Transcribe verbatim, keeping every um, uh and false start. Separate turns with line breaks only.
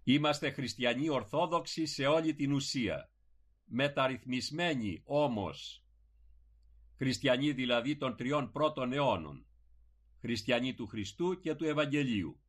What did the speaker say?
Είμαστε χριστιανοί ορθόδοξοι σε όλη την ουσία, μεταρρυθμισμένοι όμως. Χριστιανοί δηλαδή των τριών πρώτων αιώνων, χριστιανοί του Χριστού και του Ευαγγελίου.